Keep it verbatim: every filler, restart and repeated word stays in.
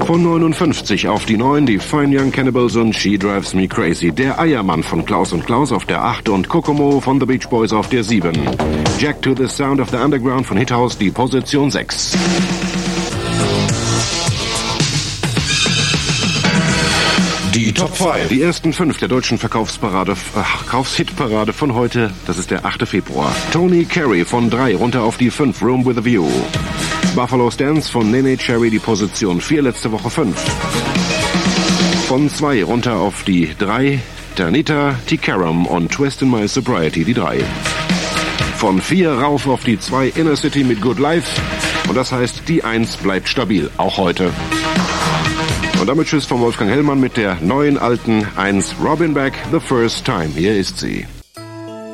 Von neunundfünfzig auf die neun, die Fine Young Cannibals und She Drives Me Crazy. Der Eiermann von Klaus und Klaus auf der acht und Kokomo von The Beach Boys auf der sieben. Jack to the Sound of the Underground von Hithouse, die Position sechs. Die Top fünf. Die ersten fünf der deutschen Verkaufsparade, ach, Verkaufshitparade von heute, das ist der achte Februar. Tony Carey von drei runter auf die fünf, Room with a View. Buffalo Stance von Nene Cherry, die Position vier, letzte Woche fünf. Von zwei runter auf die drei, Tanita Tikaram und Twist in My Sobriety, die drei. Von vier rauf auf die zwei, Inner City mit Good Life. Und das heißt, die eins bleibt stabil, auch heute. Und damit Tschüss von Wolfgang Hellmann mit der neuen alten eins, Robin Beck, The First Time. Hier ist sie.